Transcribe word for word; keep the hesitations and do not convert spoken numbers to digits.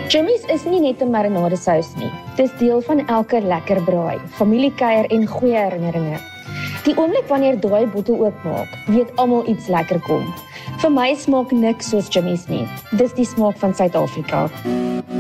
Jimmy's is nie net 'n marinadesous nie. Dis deel van elke lekker braai, familiekuier en goeie herinneringe. Die oomblik wanneer daai bottel oopmaak, weet almal iets lekker kom. Vir my smaak niks soos Jimmy's nie. Dis die smaak van Suid-Afrika.